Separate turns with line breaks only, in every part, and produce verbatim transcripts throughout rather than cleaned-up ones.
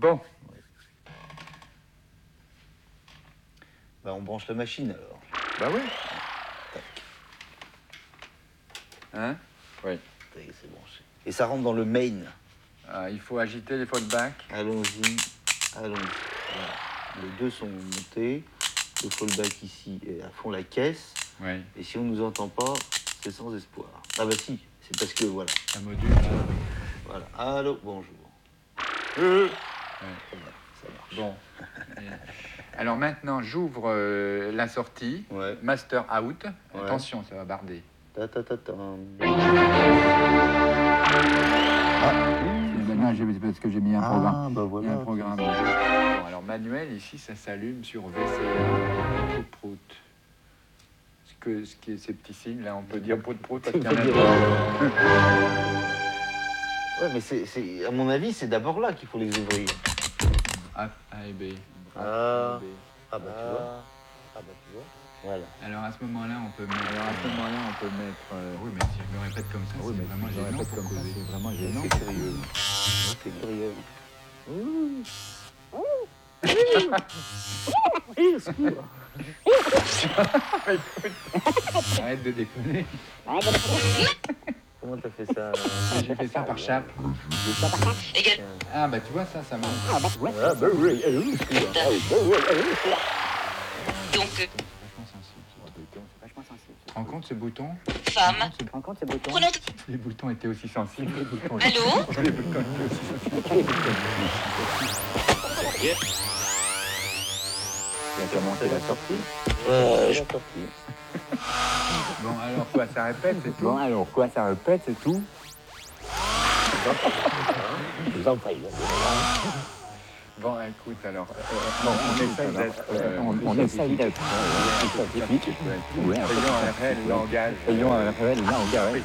Bon.
Bah, on branche la machine alors.
Bah oui.
Tac.
Hein? Oui.
Tac, c'est branché. Et ça rentre dans le main.
Ah, il faut agiter les fallbacks.
Allons-y. Allons-y. Voilà. Les deux sont montés. Le fallback ici est à fond la caisse.
Oui.
Et si on nous entend pas, c'est sans espoir. Ah bah si, c'est parce que voilà.
Un module. Là.
Voilà. Allô, bonjour.
Euh. Ouais.
Voilà, ça marche.
Bon. Alors maintenant, j'ouvre euh, la sortie.
Ouais.
Master out.
Ouais.
Attention, ça va barder.
Ta ta ta ta.
Ah. Maintenant, j'ai, parce que j'ai mis un programme.
Ah bah voilà.
Il y a un programme. Bon, alors manuel, ici, ça s'allume sur V C A. Prout prout. Ce, que, ce qui est ces petits signes, là, on peut dire prout prout parce qu'il y en a
dire-
deux.
Ouais, mais c'est, c'est, à mon avis, c'est d'abord là qu'il faut les ouvrir.
A, A et B.
Ah.
A et B.
Ah bah tu vois. Ah bah tu vois. Voilà.
Alors à ce moment-là, on peut mettre. Alors à ce moment-là, on peut mettre. Euh... Oui, mais si je me répète comme ça,
Oui,
c'est
mais
vraiment
si je me
gênant.
répète
pour
comme ça,
causer.
c'est vraiment gênant.
C'est curieux.
C'est curieux. Ouh.
Arrête de déconner.
Comment t'as fait ça alors?
J'ai fait ça par chape. Ah bah tu vois ça, ça marche.
Ah bah oui.
Donc,
Vachement sensible. ce bouton.
Vachement sensible.
Tu te rends compte ce bouton?
femme,
Tu te rends compte, ce bouton?
prenons...
Les boutons étaient aussi sensibles. Les boutons
Allô?
Les boutons étaient aussi sensibles.
Tu as commencé la sortie? Euh, la sortie.
Bon alors quoi, ça répète, c'est tout?
Bon, alors, quoi, ça répète, c'est tout?
Je vous en prie.
Bon écoute alors, euh, bon, on essaye d'être... euh,
On, on essaye d'être euh, scientifique. Ouais,
Ayons un réel langage.
ayons un réel langage.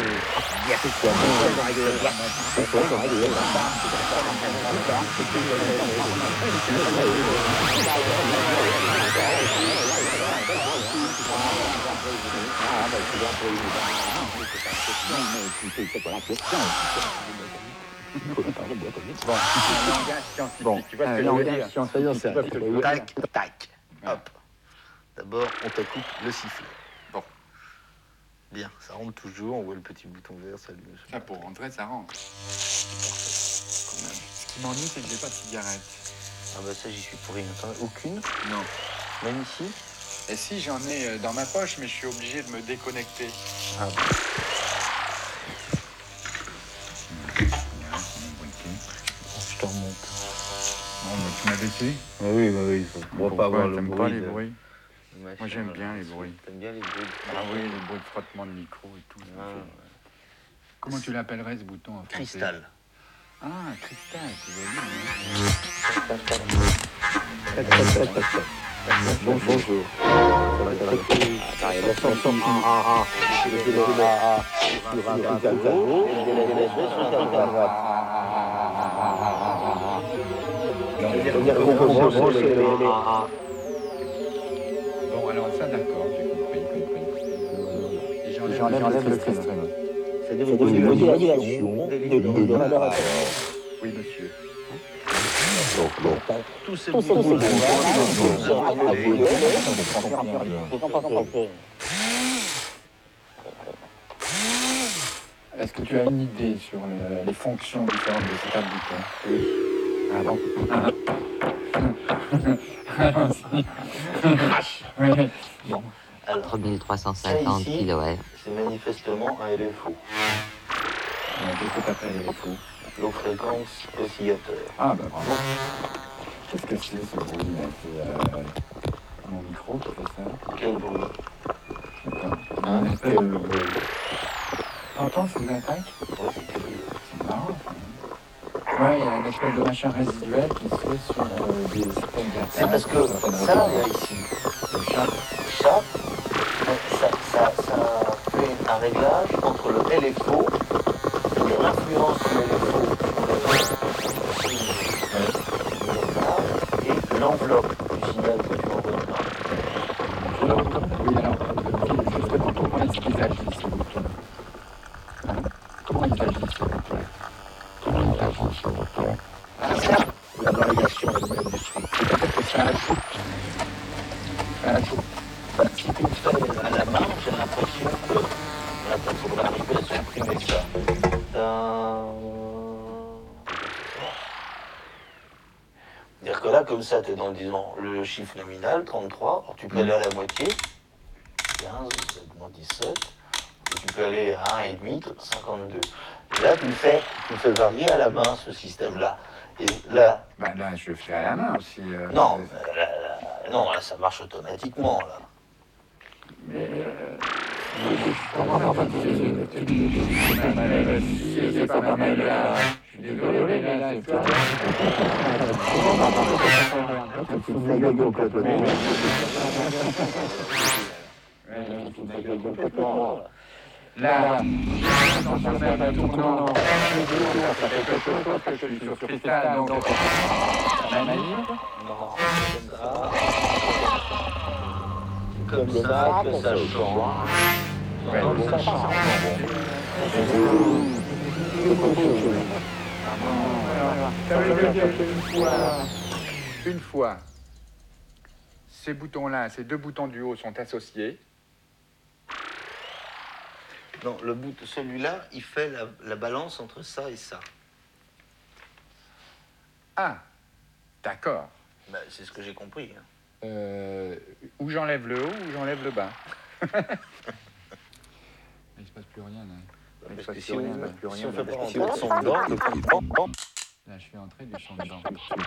Bon, un langage scientifique,
Bon,
tu vois ce
un
que je veux
langage
dire?
scientifique.
Tu vois ce que je veux dire?
Tac, tac. Hop. D'abord, on te coupe le sifflet. Bon. Bien, ça rentre toujours. On voit le petit bouton vert s'allumer.
Ça pour rentrer, ça rentre. Ce qui m'ennuie, c'est que j'ai pas de cigarette.
Ah bah ça, j'y suis pour rien. Attends, aucune.
Non.
Même ici.
Et si, j'en ai euh, dans ma poche, mais je suis obligé de me déconnecter.
Ah bah. Je te remonte.
Bon, bah, tu m'as laissé.
Ah oui, bah oui. Faut
Pourquoi
pas avoir le
t'aimes
bruit.
pas les
de-
bruits?
de machin,
Moi, j'aime bien
là.
les bruits.
T'aimes bien les bruits?
Ah oui, les bruits de frottement de micro et tout. ça me
Ah,
fait-
ouais.
Comment tu l'appellerais ce bouton en français?
Cristal.
Ah, cristal, c'est joli.
Bon, bonjour.
Bon, alors ça, d'accord, j'ai compris, compris. Et j'enlève
J'enlève
le
le
cristal.
cristal.
C'est-à-dire
C'est une modulation de l'île.
Oui, monsieur.
Tous ces
Tous ces
boutons
boutons
sera appelé.
Est-ce que tu as une idée sur le- les fonctions différentes de ces quatre boutons? Oui. Ah bon? Oui. Bon.
Alors,
mille trois cent cinquante
ça ici,
kilowatts.
c'est manifestement un L F O.
Euh, Qu'est-ce que t'appelles les fous?
Low fréquence oscillateur.
Ah bah bravo. Qu'est-ce que c'est ce bruit là? C'est euh, mon micro qui fait ça.
Quel bruit?
Attends.
Hein?
Quel bruit? T'entends ces attaques?
Ouais, c'est curieux.
C'est marrant. ça. Ouais, il y a une espèce de machin résiduel qui se fait sur euh, des systèmes verticales.
C'est parce que ça, là, ici,
Le chat.
ça, ça, ça, ça fait un réglage entre le L F O, c'est-à-dire l'influence du L F O et l'enveloppe du signal que tu envoies dans le
Oui, alors, euh, justement, comment est-ce qu'ils agissent, ces boutons? Hein? Comment ils agissent, ces boutons? Comment ils agissent, ces boutons?
la variation elle-même du swing. C'est un atout. Un atout. Bah, si tu le fais à la main, j'ai l'impression que là, on va arriver à supprimer ça. C'est-à-dire que là, comme ça, tu es dans, disons, le chiffre nominal, trente-trois, alors tu peux aller à la moitié, quinze, dix-sept, et tu peux aller à un virgule cinq, cinquante-deux. Et là, tu le fais, tu le fais varier à la main, ce système-là. Et là...
Ben là, je le fais à la main aussi. Euh,
non, là, là, non, là, ça marche automatiquement, là.
Mais... Euh, comment on va faire c'est pas ma main là. Je suis désolé, là, c'est pas... Là, attention même à tournant, ça fait quelque chose que je suis sur cristal, donc la manip.
Non, comme ça que ça change.
Ouais,
Comme ça change.
Ça veut dire qu'une fois, une fois, ces boutons-là, ces deux boutons du haut sont associés.
Non, le bout, celui-là, il fait la, la balance entre ça et ça.
Ah, d'accord.
Ben, c'est ce que j'ai compris. Hein.
Euh, où j'enlève le haut, ou j'enlève le bas. Il ne se passe plus rien là. Il
Parce
se passe
que
plus
si
rien,
on,
il se passe plus rien.
si on fait
Là.
pas rentrer le son dedans,
Là, je suis entré du son dedans.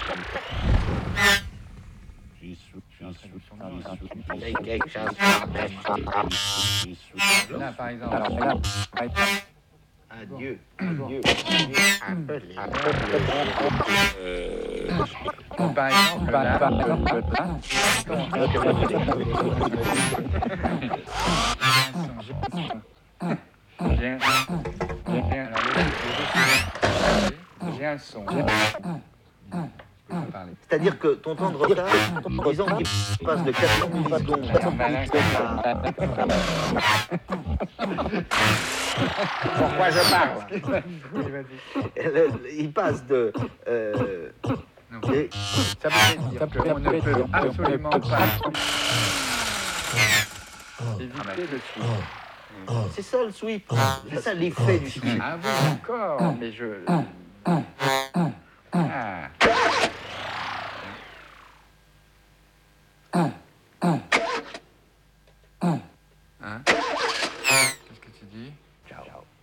Là, par exemple. Alors, là,
adieu,
adieu,
appelez.
bon, par exemple, là, par exemple, j'ai un son. J'ai un son.
C'est-à-dire que ton temps de retard, disons qu'il passe de quatre cents millisecondes à...
Pourquoi je parle?
Il passe de... Euh, et...
Ça veut dire qu'on ne peut absolument pas éviter le sweep.
C'est ça le sweep, c'est ça l'effet du sweep.
Ah oui, d'accord, mais je... Ah. Hein? Qu'est-ce que tu dis? Ciao.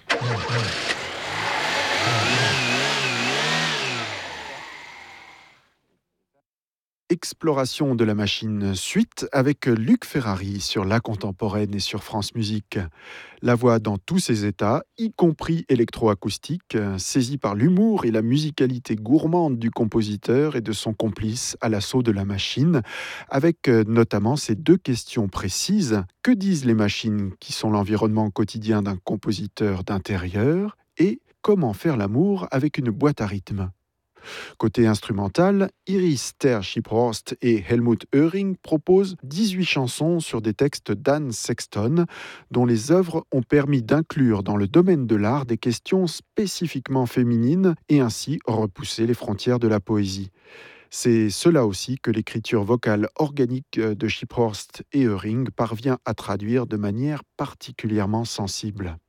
Exploration de la machine suite avec Luc Ferrari sur La Contemporaine et sur France Musique. La voix dans tous ses états, y compris électroacoustique, saisie par l'humour et la musicalité gourmande du compositeur et de son complice à l'assaut de la machine, avec notamment ces deux questions précises. Que disent les machines qui sont l'environnement quotidien d'un compositeur d'intérieur et comment faire l'amour avec une boîte à rythme? Côté instrumental, Iris Ter-Schipphorst et Helmut Oehring proposent dix-huit chansons sur des textes d'Anne Sexton, dont les œuvres ont permis d'inclure dans le domaine de l'art des questions spécifiquement féminines et ainsi repousser les frontières de la poésie. C'est cela aussi que l'écriture vocale organique de Schipphorst et Oehring parvient à traduire de manière particulièrement sensible.